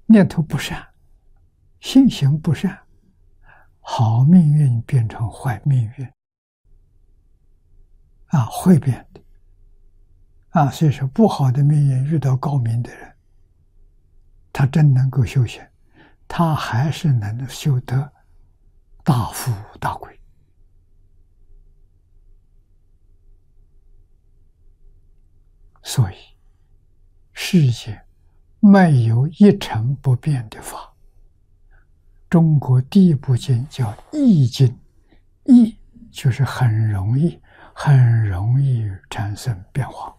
念头不善，心行不善，好命运变成坏命运啊，会变的啊。所以说，不好的命运遇到高明的人，他真能够修行，他还是能修得大富大贵。所以，世界没有一成不变的法。中国第一部经叫《易经》，易就是很容易产生变化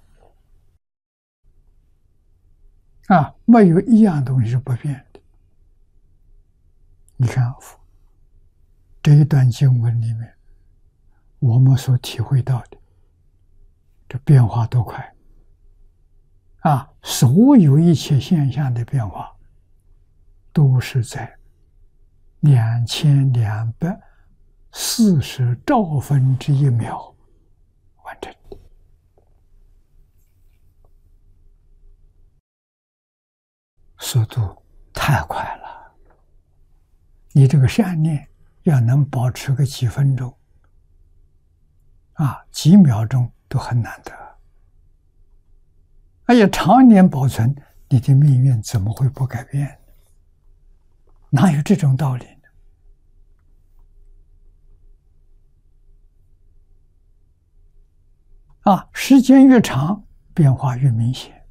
啊，没有一样东西是不变的。你看这一段经文里面，我们所体会到的这变化多快啊！所有一切现象的变化，都是在2240兆分之一秒完成的，速度太快了。你这个善念要能保持个几分钟啊，几秒钟都很难得。而且常年保存，你的命运怎么会不改变？哪有这种道理呢？啊，时间越长，变化越明显。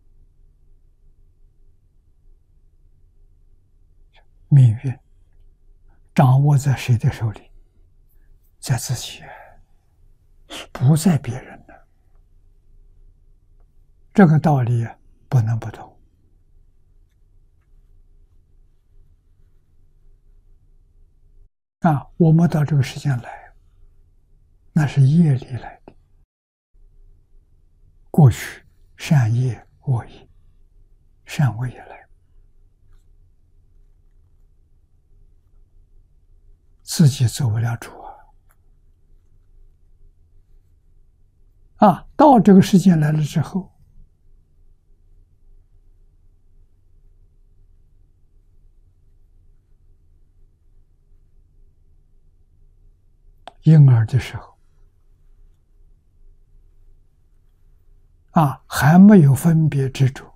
命运掌握在谁的手里？在自己，不在别人的。这个道理不能不懂。啊，我们到这个世间来，那是业力来的。过去善业恶业，善恶也来，自己做不了主啊！到这个世界来了之后，婴儿的时候啊，还没有分别执着，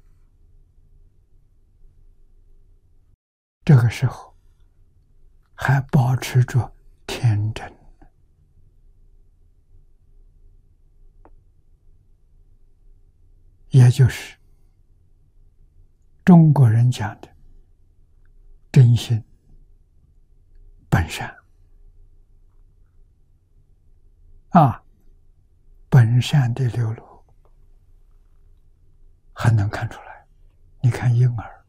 这个时候还保持着天真，也就是中国人讲的真心本善啊，本善的流露很能看出来。你看婴儿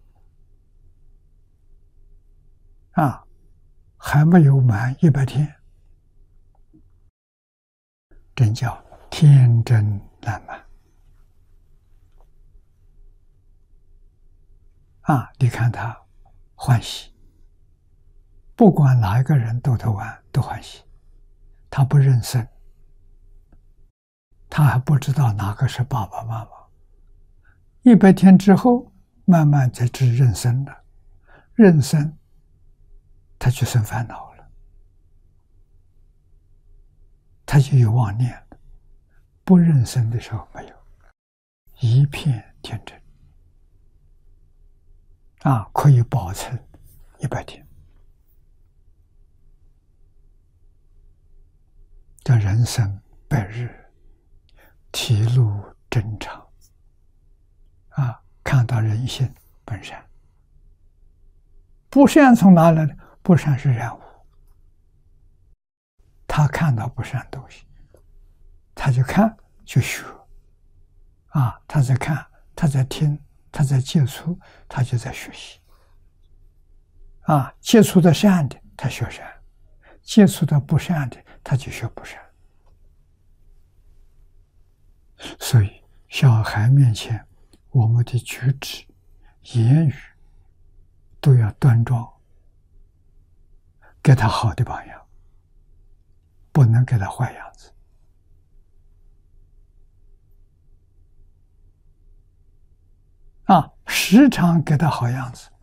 啊，还没有满100天，真叫天真烂漫啊！你看他欢喜，不管哪一个人逗他玩都欢喜，他不认生，他还不知道哪个是爸爸妈妈。100天之后，慢慢才知认生了，认生他就生烦恼了，他就有妄念了。不认生的时候没有，一片天真啊，可以保存100天。叫人生百日，体露真常啊，看到人性本善。不善从哪来的？不善是染污，他看到不善东西，他就看就学啊，他在看，他在听，他在接触，他就在学习啊。接触的善的他学善，接触的不善的他就学不善。所以小孩面前，我们的举止言语都要端庄，给他好的榜样，不能给他坏样子啊！时常给他好样子，